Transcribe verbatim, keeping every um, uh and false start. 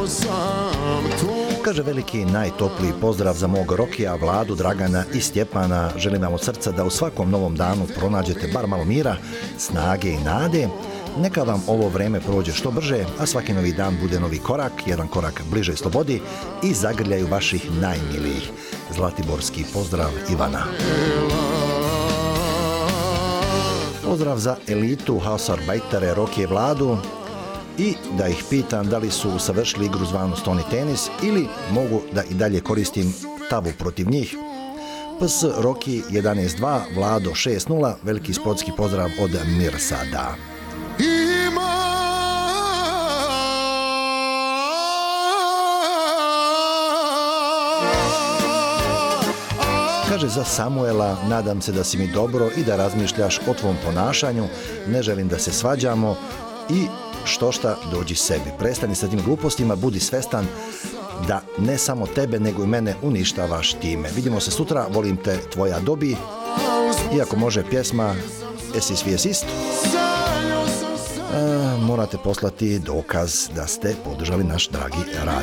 Kaže veliki najtopliji pozdrav za mog Rokija, Vladu, Dragana i Stjepana. Želim vam od srca da u svakom novom danu pronađete bar malo mira, snage i nade. Neka vam ovo vreme prođe što brže, a svaki novi dan bude novi korak, jedan korak bliže slobodi i zagrljaju vaših najmilijih. Zlatiborski pozdrav Ivana. Pozdrav za elitu, Hausarbajtere, Rokije, Vladu i da ih pitam da li su usavršili igru zvanu Stoni tenis ili mogu da i dalje koristim tabu protiv njih. P S Roki jedanaest dva, Vlado šest nula, veliki sportski pozdrav od Mirsada. Kaže za Samuela, nadam se da si mi dobro i da razmišljaš o tvom ponašanju, ne želim da se svađamo i što šta dođi sebi. Prestani sa tim glupostima, budi svestan da ne samo tebe nego i mene uništavaš time. Vidimo se sutra, volim te, tvoja Dobi. Iako može pjesma Esi svijesist, morate poslati dokaz da ste podržali naš dragi rad.